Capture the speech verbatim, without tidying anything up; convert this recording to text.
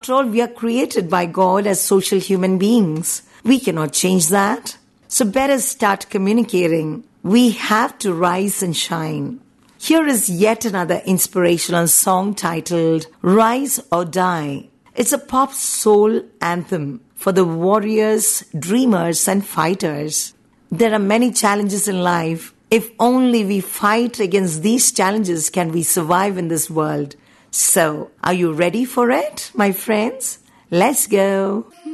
After all, we are created by God as social human beings. We cannot change that. So better start communicating. We have to rise and shine. Here is yet another inspirational song titled Rise or Die. It's a pop soul anthem for the warriors, dreamers, and fighters. There are many challenges in life. If only we fight against these challenges can we survive in this world. So, are you ready for it, my friends? Let's go.